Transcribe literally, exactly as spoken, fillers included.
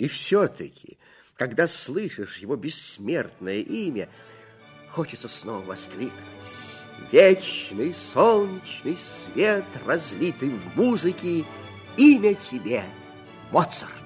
И все-таки, когда слышишь его бессмертное имя, хочется снова воскликнуть: вечный солнечный свет, разлитый в музыке, имя тебе, Моцарт.